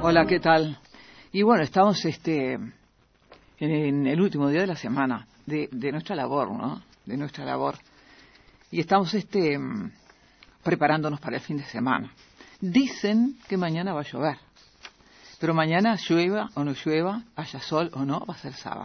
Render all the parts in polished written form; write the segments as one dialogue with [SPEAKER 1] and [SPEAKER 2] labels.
[SPEAKER 1] Hola, ¿qué tal? Y bueno, estamos en el último día de la semana de nuestra labor, ¿no? De nuestra labor. Y estamos preparándonos para el fin de semana. Dicen que mañana va a llover, pero mañana llueva o no llueva, haya sol o no, va a ser sábado.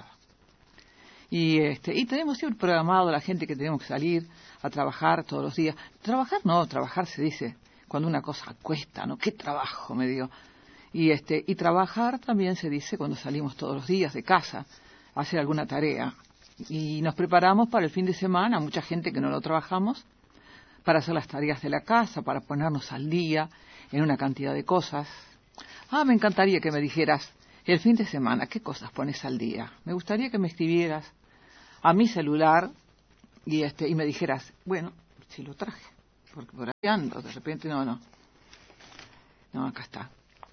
[SPEAKER 1] Y tenemos siempre programado a la gente que tenemos que salir a trabajar todos los días. Trabajar se dice cuando una cosa cuesta, ¿no? ¿Qué trabajo me dio? Y trabajar también se dice cuando salimos todos los días de casa a hacer alguna tarea. Y nos preparamos para el fin de semana, mucha gente que no lo trabajamos, para hacer las tareas de la casa, para ponernos al día en una cantidad de cosas. Me encantaría que me dijeras, el fin de semana, ¿qué cosas pones al día? Me gustaría que me escribieras a mi celular y me dijeras, bueno, si lo traje, porque por ahí ando, de repente no, acá está.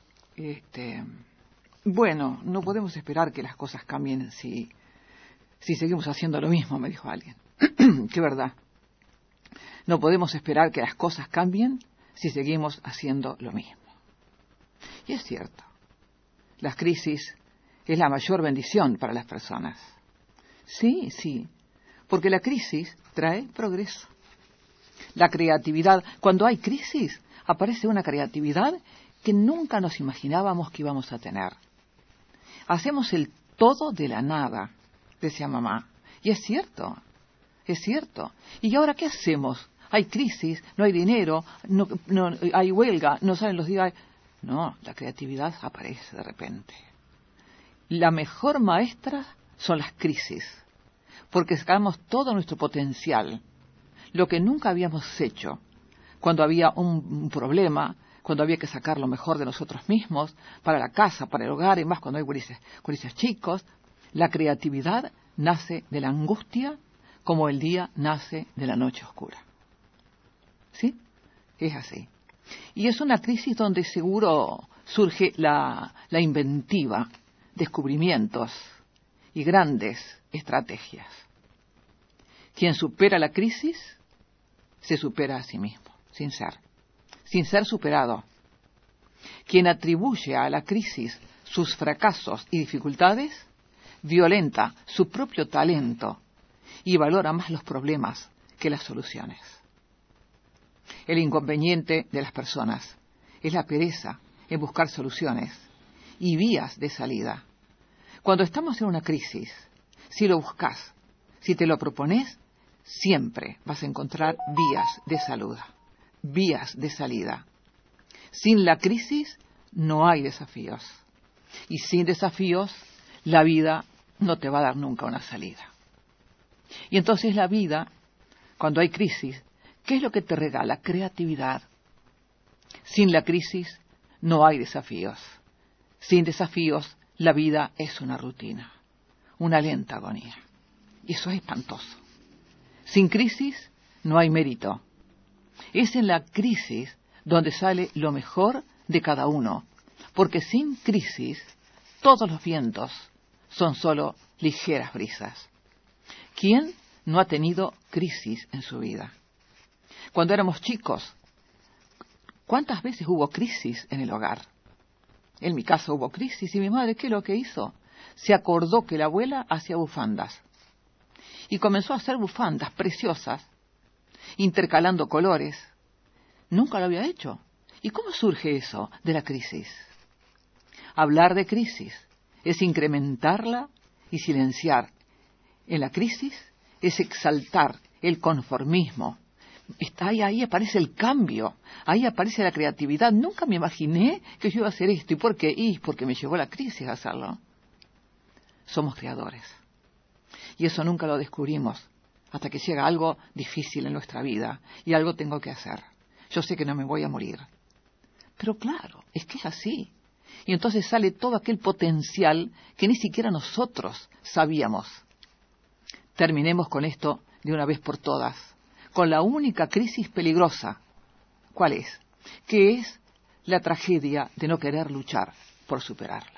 [SPEAKER 1] Bueno, no podemos esperar que las cosas cambien si seguimos haciendo lo mismo, me dijo alguien. Qué verdad. No podemos esperar que las cosas cambien si seguimos haciendo lo mismo. Y es cierto. Las crisis es la mayor bendición para las personas. Sí, porque la crisis trae progreso. La creatividad, cuando hay crisis, aparece una creatividad que nunca nos imaginábamos que íbamos a tener. Hacemos el todo de la nada, decía mamá. Y es cierto. ¿Y ahora qué hacemos? Hay crisis, no hay dinero, no hay huelga, no salen los días. No, la creatividad aparece de repente. La mejor maestra son las crisis, porque sacamos todo nuestro potencial, lo que nunca habíamos hecho, cuando había un problema, cuando había que sacar lo mejor de nosotros mismos, para la casa, para el hogar, y más cuando hay gurises chicos. La creatividad nace de la angustia, como el día nace de la noche oscura. ¿Sí? Es así. Y es una crisis donde seguro surge la inventiva, descubrimientos y grandes estrategias. Quien supera la crisis, se supera a sí mismo, sin ser superado. Quien atribuye a la crisis sus fracasos y dificultades, violenta su propio talento y valora más los problemas que las soluciones. El inconveniente de las personas es la pereza en buscar soluciones y vías de salida. Cuando estamos en una crisis, si lo buscas, si te lo propones, siempre vas a encontrar vías de salida. Sin la crisis no hay desafíos. Y sin desafíos, la vida no te va a dar nunca una salida. Y entonces la vida, cuando hay crisis, ¿qué es lo que te regala? Creatividad. Sin la crisis no hay desafíos. Sin desafíos, la vida es una rutina, una lenta agonía. Y eso es espantoso. Sin crisis no hay mérito. Es en la crisis donde sale lo mejor de cada uno, porque sin crisis todos los vientos son solo ligeras brisas. ¿Quién no ha tenido crisis en su vida? Cuando éramos chicos, ¿cuántas veces hubo crisis en el hogar? En mi caso hubo crisis y mi madre, ¿qué es lo que hizo? Se acordó que la abuela hacía bufandas y comenzó a hacer bufandas preciosas, intercalando colores. Nunca lo había hecho. ¿Y cómo surge eso de la crisis? Hablar de crisis es incrementarla y silenciar. En la crisis es exaltar el conformismo. Ahí aparece el cambio, ahí aparece la creatividad. Nunca me imaginé que yo iba a hacer esto. ¿Y por qué? Porque me llevó la crisis a hacerlo. Somos creadores. Y eso nunca lo descubrimos hasta que llega algo difícil en nuestra vida y algo tengo que hacer. Yo sé que no me voy a morir. Pero claro, es que es así. Y entonces sale todo aquel potencial que ni siquiera nosotros sabíamos. Terminemos con esto de una vez por todas, con la única crisis peligrosa. ¿Cuál es? Que es la tragedia de no querer luchar por superarla.